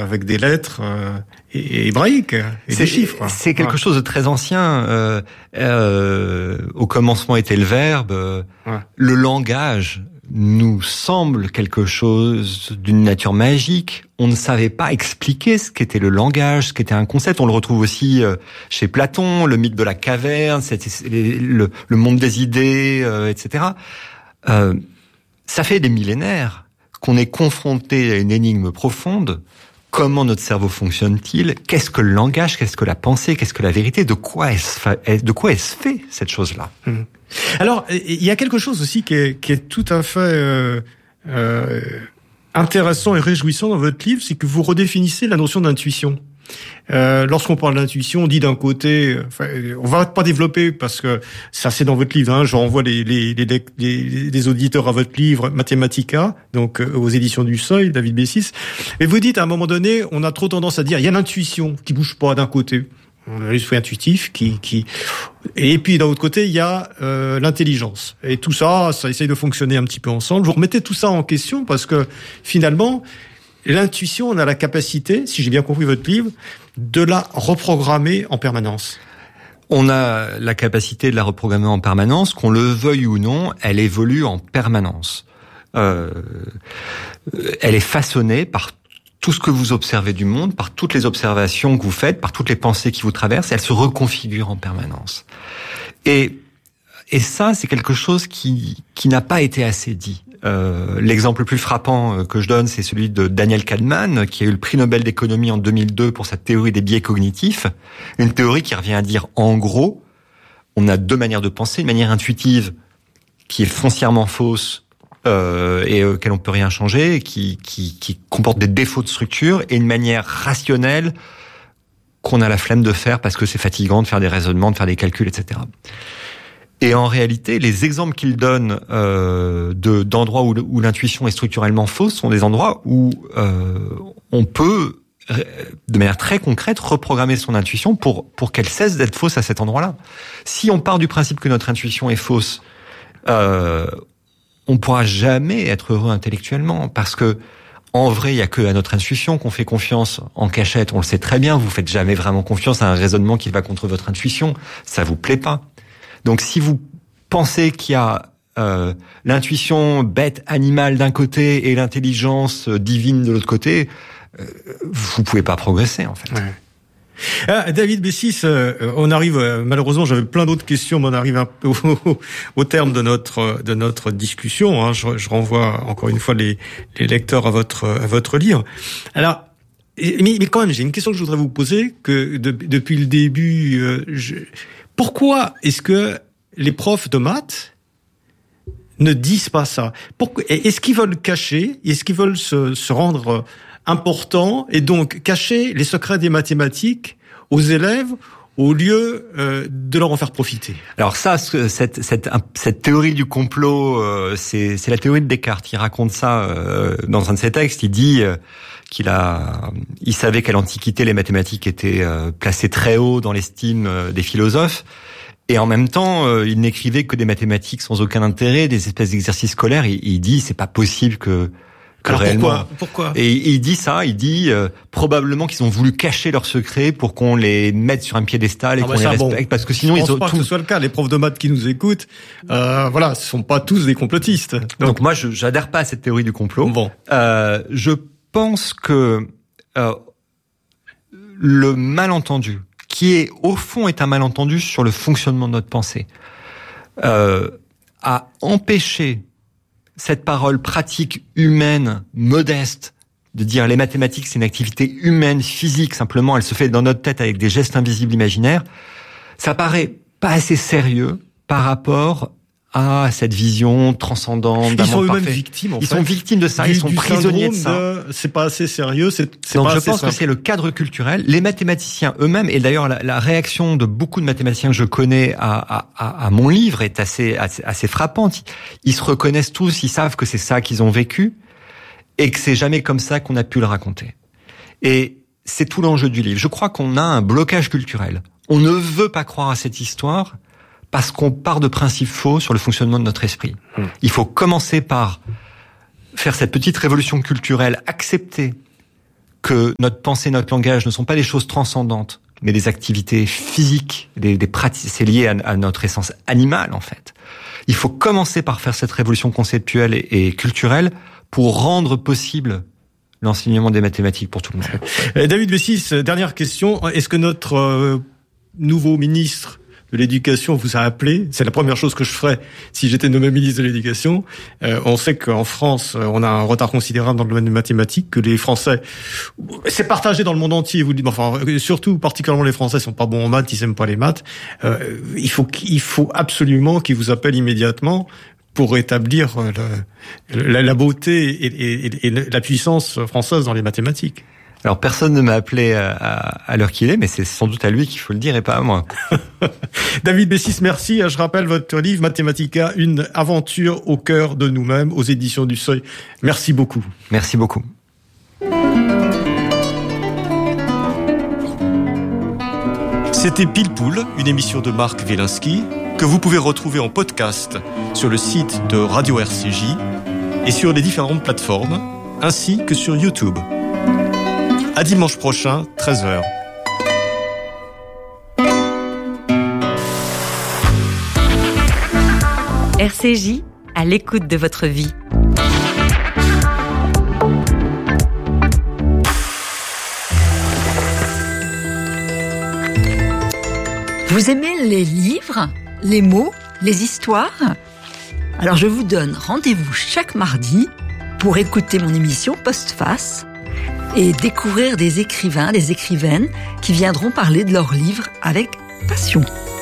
avec des lettres et hébraïques et des chiffres. C'est quelque chose de très ancien. Au commencement était le verbe. Le langage nous semble quelque chose d'une nature magique. On ne savait pas expliquer ce qu'était le langage, ce qu'était un concept. On le retrouve aussi chez Platon, le mythe de la caverne, le monde des idées, etc. Ça fait des millénaires qu'on est confronté à une énigme profonde. Comment notre cerveau fonctionne-t-il? Qu'est-ce que le langage? Qu'est-ce que la pensée? Qu'est-ce que la vérité? De quoi est-ce fait cette chose-là? Alors, il y a quelque chose aussi qui est tout à fait intéressant et réjouissant dans votre livre, c'est que vous redéfinissez la notion d'intuition. Lorsqu'on parle d'intuition, on dit d'un côté, on va pas développer parce que ça c'est dans votre livre. Hein, je renvoie les auditeurs à votre livre Mathematica, donc aux éditions du Seuil, David Bessis. Et vous dites à un moment donné, on a trop tendance à dire il y a l'intuition qui bouge pas d'un côté. On a l'esprit intuitif et puis d'un autre côté il y a l'intelligence. Et tout ça essaye de fonctionner un petit peu ensemble. Vous remettez tout ça en question parce que finalement l'intuition, on a la capacité, si j'ai bien compris votre livre, de la reprogrammer en permanence. On a la capacité de la reprogrammer en permanence, qu'on le veuille ou non, elle évolue en permanence. Elle est façonnée par tout ce que vous observez du monde, par toutes les observations que vous faites, par toutes les pensées qui vous traversent, elle se reconfigure en permanence. Et ça, c'est quelque chose qui n'a pas été assez dit. L'exemple le plus frappant que je donne, c'est celui de Daniel Kahneman, qui a eu le prix Nobel d'économie en 2002 pour sa théorie des biais cognitifs. Une théorie qui revient à dire, en gros, on a deux manières de penser. Une manière intuitive, qui est foncièrement fausse, et auquel on peut rien changer, qui comporte des défauts de structure, et une manière rationnelle qu'on a la flemme de faire parce que c'est fatigant de faire des raisonnements, de faire des calculs, etc. Et en réalité, les exemples qu'il donne d'endroits où l'intuition est structurellement fausse sont des endroits où on peut, de manière très concrète, reprogrammer son intuition pour qu'elle cesse d'être fausse à cet endroit-là. Si on part du principe que notre intuition est fausse, on pourra jamais être heureux intellectuellement, parce que en vrai, il y a que à notre intuition qu'on fait confiance en cachette. On le sait très bien. Vous faites jamais vraiment confiance à un raisonnement qui va contre votre intuition. Ça vous plaît pas. Donc, si vous pensez qu'il y a l'intuition bête, animale d'un côté et l'intelligence divine de l'autre côté, vous pouvez pas progresser, en fait. Ouais. David Bessis, on arrive, malheureusement, j'avais plein d'autres questions, mais on arrive un peu au terme de notre discussion. Hein. Je renvoie encore une fois les lecteurs à votre livre. Alors, mais quand même, j'ai une question que je voudrais vous poser, que depuis le début, pourquoi est-ce que les profs de maths ne disent pas ça? Est-ce qu'ils veulent cacher? Est-ce qu'ils veulent se rendre importants et donc cacher les secrets des mathématiques aux élèves au lieu de leur en faire profiter? Alors ça, cette théorie du complot, c'est la théorie de Descartes. Il raconte ça dans un de ses textes. Il dit il savait qu'à l'Antiquité, les mathématiques étaient placées très haut dans l'estime des philosophes. Et en même temps, il n'écrivait que des mathématiques sans aucun intérêt, des espèces d'exercices scolaires. Il dit, c'est pas possible que alors réellement. Pourquoi Et il dit ça, probablement qu'ils ont voulu cacher leurs secrets pour qu'on les mette sur un piédestal et qu'on les respecte, parce que sinon je pense pas que ce soit le cas. Les profs de maths qui nous écoutent, ce sont pas tous des complotistes. Donc moi, j'adhère pas à cette théorie du complot. Bon. Je pense que le malentendu, qui est au fond est un malentendu sur le fonctionnement de notre pensée, a empêché cette parole pratique humaine, modeste, de dire les mathématiques c'est une activité humaine, physique, simplement elle se fait dans notre tête avec des gestes invisibles imaginaires, ça paraît pas assez sérieux par rapport à cette vision transcendante d'un monde parfait. Ils sont eux-mêmes victimes, en fait. Ils sont victimes de ça, ils sont prisonniers de ça. C'est pas assez sérieux, donc je pense que c'est le cadre culturel. Les mathématiciens eux-mêmes, et d'ailleurs la réaction de beaucoup de mathématiciens que je connais à mon livre est assez frappante. Ils se reconnaissent tous, ils savent que c'est ça qu'ils ont vécu, et que c'est jamais comme ça qu'on a pu le raconter. Et c'est tout l'enjeu du livre. Je crois qu'on a un blocage culturel. On ne veut pas croire à cette histoire, parce qu'on part de principes faux sur le fonctionnement de notre esprit. Il faut commencer par faire cette petite révolution culturelle, accepter que notre pensée, notre langage ne sont pas des choses transcendantes, mais des activités physiques, des pratiques, c'est lié à notre essence animale, en fait. Il faut commencer par faire cette révolution conceptuelle et culturelle pour rendre possible l'enseignement des mathématiques pour tout le monde. David Bessis, dernière question. Est-ce que notre nouveau ministre de l'Éducation vous a appelé? C'est la première chose que je ferais si j'étais nommé ministre de l'Éducation. On sait qu'en France, on a un retard considérable dans le domaine des mathématiques, que les Français, c'est partagé dans le monde entier, vous le dites, enfin, surtout, particulièrement les Français sont pas bons en maths, ils aiment pas les maths. Il faut absolument qu'ils vous appellent immédiatement pour rétablir la beauté et la puissance française dans les mathématiques. Alors, personne ne m'a appelé à l'heure qu'il est, mais c'est sans doute à lui qu'il faut le dire et pas à moi. David Bessis, merci. Je rappelle votre livre Mathematica, une aventure au cœur de nous-mêmes, aux éditions du Seuil. Merci beaucoup. Merci beaucoup. C'était Pile Poule, une émission de Marc Wielinski, que vous pouvez retrouver en podcast sur le site de Radio RCJ et sur les différentes plateformes, ainsi que sur YouTube. À dimanche prochain, 13h. RCJ, à l'écoute de votre vie. Vous aimez les livres, les mots, les histoires ? Alors je vous donne rendez-vous chaque mardi pour écouter mon émission Postface et découvrir des écrivains, des écrivaines qui viendront parler de leurs livres avec passion.